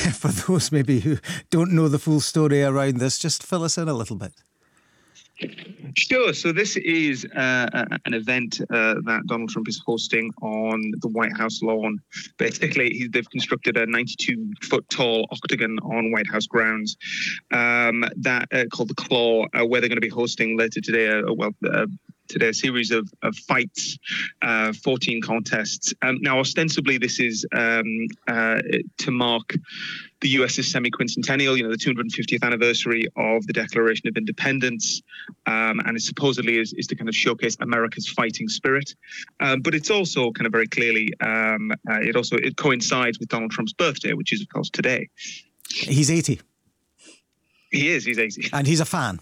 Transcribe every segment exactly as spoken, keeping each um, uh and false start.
for those maybe who don't know the full story around this, just fill us in a little bit. Sure. So this is uh, an event uh, that Donald Trump is hosting on the White House lawn. Basically, they've constructed a ninety-two foot tall octagon on White House grounds um, that uh, called the Claw, uh, where they're going to be hosting later today. Uh, well. Uh, Today, a series of, of fights, uh, fourteen contests. Um, now, ostensibly, this is um, uh, to mark the U S's semi-quincentennial, you know, the two hundred fiftieth anniversary of the Declaration of Independence, um, and it supposedly is, is to kind of showcase America's fighting spirit. Um, but it's also kind of very clearly, um, uh, it also it coincides with Donald Trump's birthday, which is, of course, today. He's eighty. He is, he's eighty. And he's a fan.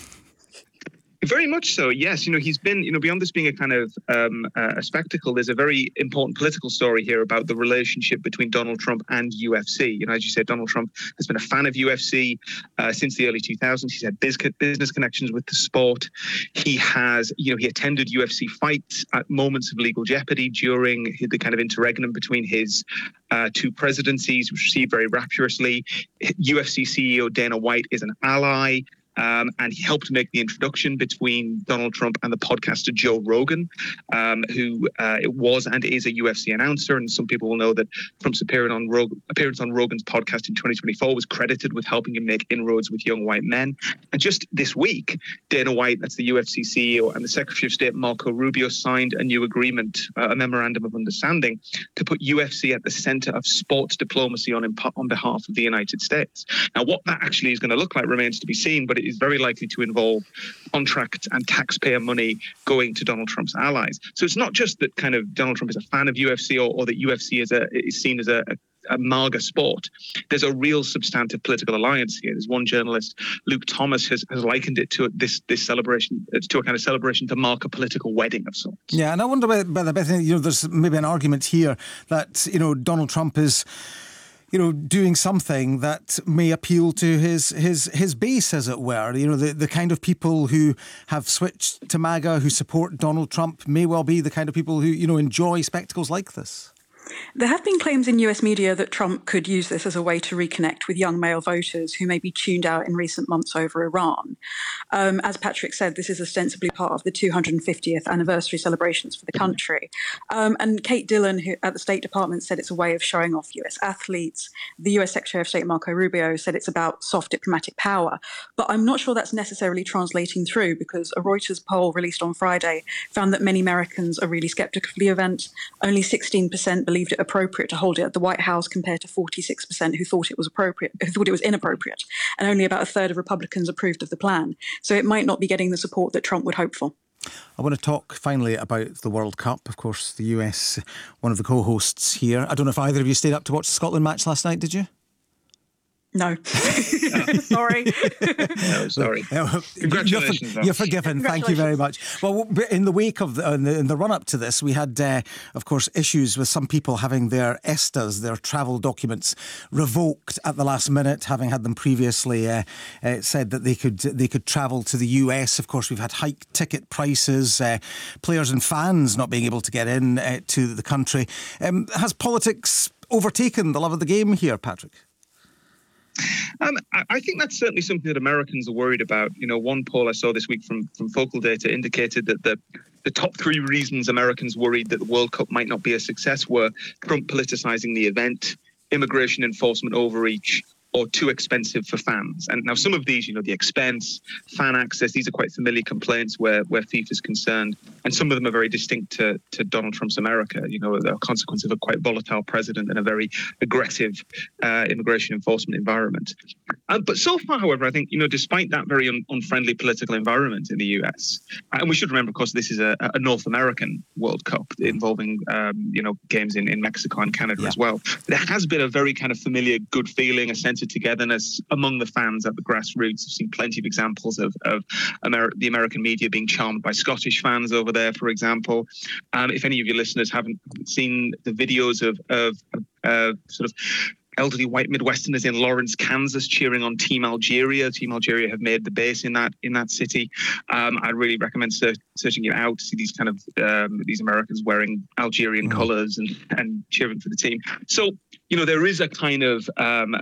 Very much so, yes. You know, he's been, you know, beyond this being a kind of um, uh, a spectacle, there's a very important political story here about the relationship between Donald Trump and U F C. You know, as you said, Donald Trump has been a fan of U F C uh, since the early two thousands. He's had biz- business connections with the sport. He has, you know, he attended U F C fights at moments of legal jeopardy during the kind of interregnum between his uh, two presidencies, which received very rapturously. U F C C E O Dana White is an ally. Um, and he helped make the introduction between Donald Trump and the podcaster Joe Rogan, um, who uh, was and is a U F C announcer. And some people will know that Trump's appearance on, Rog- appearance on Rogan's podcast in twenty twenty-four was credited with helping him make inroads with young white men. And just this week, Dana White, that's the U F C C E O, and the Secretary of State Marco Rubio signed a new agreement, uh, a memorandum of understanding, to put U F C at the center of sports diplomacy on, imp- on behalf of the United States. Now, what that actually is going to look like remains to be seen, but it is very likely to involve contract and taxpayer money going to Donald Trump's allies. So it's not just that kind of Donald Trump is a fan of U F C or, or that U F C is, a, is seen as a, a, a MAGA sport. There's a real substantive political alliance here. There's one journalist, Luke Thomas, has, has likened it to this this celebration, to a kind of celebration to mark a political wedding of sorts. Yeah, and I wonder about the you know, there's maybe an argument here that, you know, Donald Trump is, you know, doing something that may appeal to his his his base, as it were. You know, the, the kind of people who have switched to MAGA, who support Donald Trump, may well be the kind of people who, you know, enjoy spectacles like this. There have been claims in U S media that Trump could use this as a way to reconnect with young male voters who may be tuned out in recent months over Iran. Um, as Patrick said, this is ostensibly part of the two hundred fiftieth anniversary celebrations for the country. Um, and Kate Dillon, who at the State Department, said it's a way of showing off U S athletes. The U S Secretary of State Marco Rubio said it's about soft diplomatic power. But I'm not sure that's necessarily translating through, because a Reuters poll released on Friday found that many Americans are really skeptical of the event. Only sixteen percent believed it appropriate to hold it at the White House, compared to forty-six percent who thought it was appropriate, who thought it was inappropriate, and only about a third of Republicans approved of the plan. So it might not be getting the support that Trump would hope for. I want to talk finally about the World Cup. Of course, the U S, one of the co-hosts here. I don't know if either of you stayed up to watch the Scotland match last night, did you? No. Sorry. No, sorry. Congratulations. You're, you're forgiven. Thank you very much. Well, in the wake of the, in the, in the run-up to this, we had, uh, of course, issues with some people having their ESTAs, their travel documents, revoked at the last minute, having had them previously uh, uh, said that they could they could travel to the U S. Of course, we've had hiked ticket prices, uh, players and fans not being able to get in uh, to the country. Um, has politics overtaken the love of the game here, Patrick? Um, I think that's certainly something that Americans are worried about. You know, one poll I saw this week from, from Focal Data indicated that the, the top three reasons Americans worried that the World Cup might not be a success were Trump politicizing the event, immigration enforcement overreach, or too expensive for fans. And now some of these, you know, the expense, fan access, these are quite familiar complaints where, where FIFA is concerned. And some of them are very distinct to, to Donald Trump's America, you know, a consequence of a quite volatile president and a very aggressive uh, immigration enforcement environment. Um, but so far, however, I think, you know, despite that very un- unfriendly political environment in the U S, and we should remember, of course, this is a, a North American World Cup involving, um, you know, games in, in Mexico and Canada yeah. as well. There has been a very kind of familiar good feeling, a sense of togetherness among the fans at the grassroots. I've seen plenty of examples of, of Amer- the American media being charmed by Scottish fans over there, for example. Um, if any of your listeners haven't seen the videos of, of uh, sort of elderly white Midwesterners in Lawrence, Kansas, cheering on Team Algeria. Team Algeria have made the base in that in that city. Um, I'd really recommend ser- searching it out to see these kind of um, these Americans wearing Algerian mm. colours and and cheering for the team. So, you know, there is a kind of um,